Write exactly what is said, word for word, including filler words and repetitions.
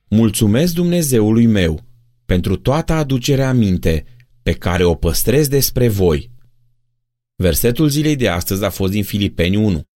Mulțumesc Dumnezeului meu pentru toată aducerea aminte pe care o păstrez despre voi. Versetul zilei de astăzi a fost din Filipeni unu.